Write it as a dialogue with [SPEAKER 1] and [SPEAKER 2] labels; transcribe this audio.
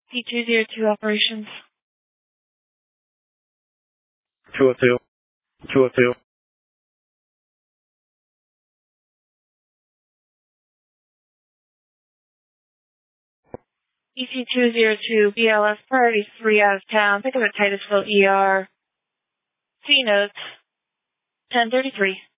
[SPEAKER 1] C202 operations.
[SPEAKER 2] 202. 202.
[SPEAKER 1] EC202 BLS priority 3 out of town. Pick up at Titusville ER. C notes 1033.